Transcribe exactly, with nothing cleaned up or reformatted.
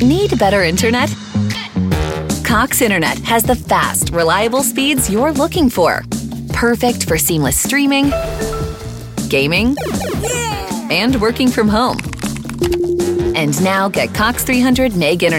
Need better internet? Cox Internet has the fast, reliable speeds you're looking for. Perfect for seamless streaming, gaming, and working from home. And now get Cox three hundred meg internet.